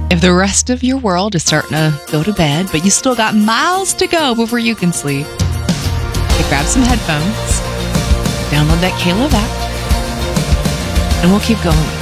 If the rest of your world is starting to go to bed, but you still got miles to go before you can sleep, grab some headphones, download that K-Love app, and we'll keep going.